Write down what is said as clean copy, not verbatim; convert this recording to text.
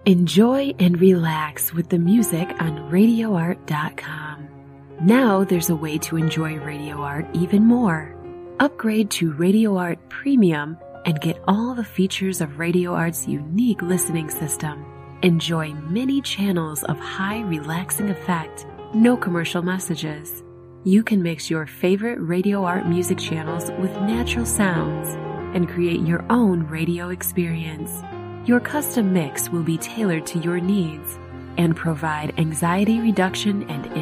Enjoy and relax with the music on RadioArt.com. Now there's a way to enjoy Radio Art even more. Upgrade to Radio Art Premium and get all the features of Radio Art's unique listening system. Enjoy many channels of high relaxing effect, no commercial messages. You can mix your favorite Radio Art music channels with natural sounds and create your own radio experience. Your custom mix will be tailored to your needs and provide anxiety reduction and